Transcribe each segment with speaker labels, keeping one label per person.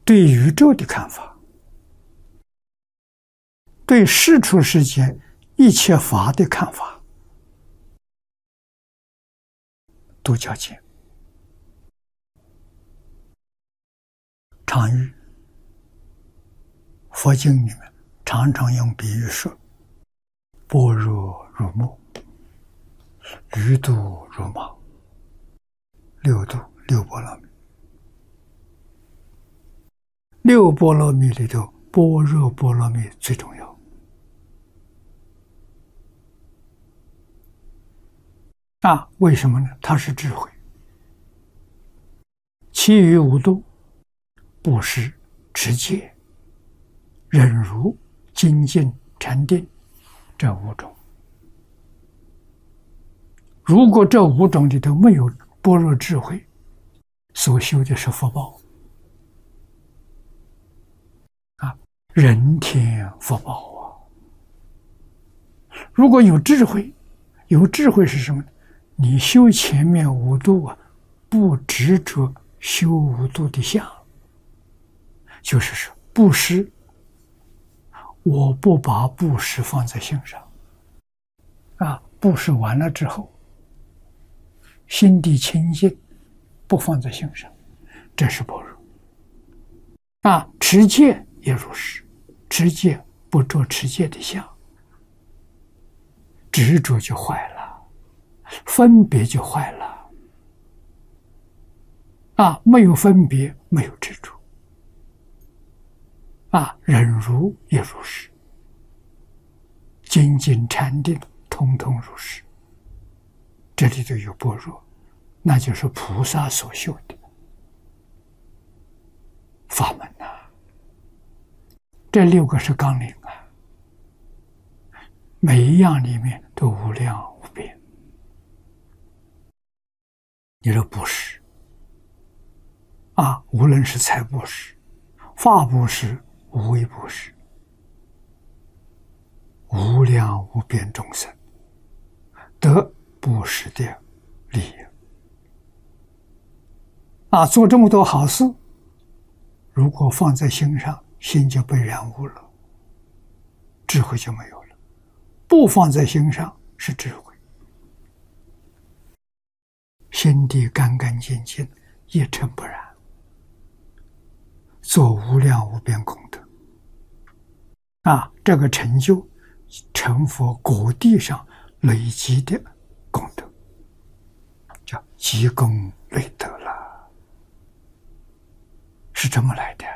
Speaker 1: 对宇宙的看法，对世出世间一切法的看法，都叫见。常喻，佛经里面常常用比喻说：般若如梦，鱼肚如麻，六度六波罗蜜。六波罗蜜里头，般若波罗蜜最重要。为什么呢？它是智慧。其余五度，布施、持戒、忍辱、精进、禅定，这五种。如果这五种里头没有般若智慧，所修的是福报。人天福报啊！如果有智慧，有智慧是什么呢？你修前面五度不执着修五度的相，就是说布施，我不把布施放在心上，布施完了之后，心地清净，不放在心上，这是般若。持戒也如是。持戒不着持戒的相，执着就坏了，分别就坏了。没有分别，没有执着。忍辱也如是，精进禅定，通通如是。这里头有般若，那就是菩萨所修的法门呐。这六个是纲领每一样里面都无量无边。你说布施无论是财布施、法布施、无为布施，无量无边众生得布施的利益。做这么多好事，如果放在心上，心就被染污了，智慧就没有了。不放在心上是智慧，心地干干净净，一尘不染，做无量无边功德。这个成就成佛果地上累积的功德，叫积功累德了，是这么来的。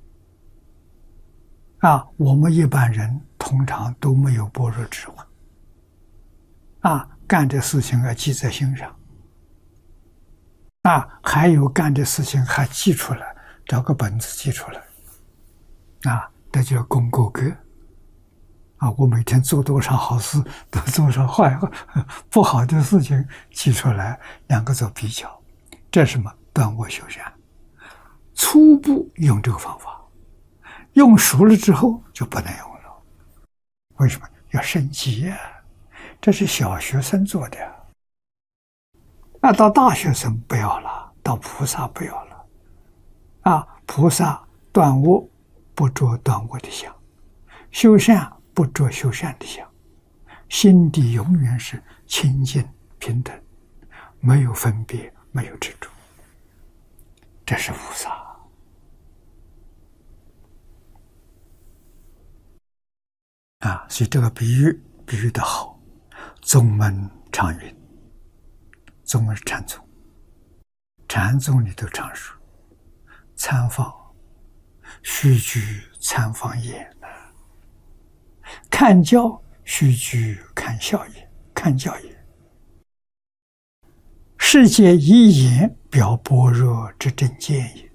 Speaker 1: 我们一般人通常都没有般若智慧，干的事情记在心上，还有干的事情还记出来，找个本子记出来，这叫功过格。我每天做多少好事，都做少坏不好的事情记出来，两个做比较，这是什么？断恶修善。初步用这个方法。用熟了之后就不能用了，为什么？要升级这是小学生做的，到大学生不要了，到菩萨不要了。菩萨断恶不着断恶的相，修善不着修善的相，心地永远是清净平等，没有分别，没有执着，这是菩萨。所以这个比喻的好。宗门常云，宗门是禅宗，禅宗里头常说，参访须居参访也，看教须居看教也，看教也。世界以言表般若之真见也。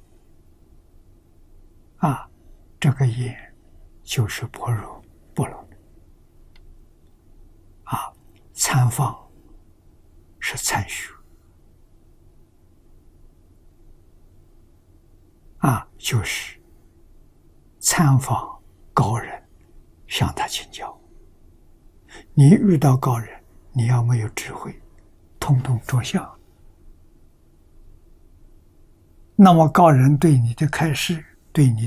Speaker 1: 这个言就是般若波罗蜜。参访是参学，就是参访高人，向他请教。你遇到高人，你要没有智慧，通通着相，那么高人对你的开示对你